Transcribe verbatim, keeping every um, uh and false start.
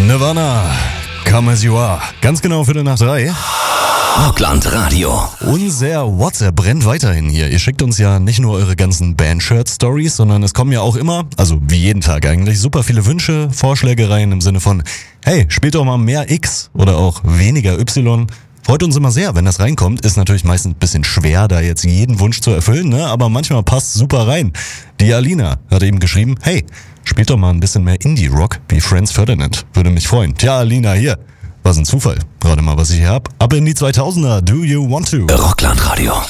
Nirvana, Come As You Are. Ganz genau Viertel nach drei. Rockland Radio. Unser WhatsApp brennt weiterhin hier. Ihr schickt uns ja nicht nur eure ganzen Band-Shirt-Stories, sondern es kommen ja auch immer, also wie jeden Tag eigentlich, super viele Wünsche, Vorschläge rein im Sinne von, hey, spielt doch mal mehr X oder auch weniger Y. Freut uns immer sehr, wenn das reinkommt. Ist natürlich meistens ein bisschen schwer, da jetzt jeden Wunsch zu erfüllen, ne? Aber manchmal passt super rein. Die Alina hat eben geschrieben, hey, spielt doch mal ein bisschen mehr Indie-Rock wie Franz Ferdinand. Würde mich freuen. Tja, Alina, hier. Was ein Zufall. Gerade mal, was ich hier hab. Ab in die zweitausender. Do you want to? Rockland Radio.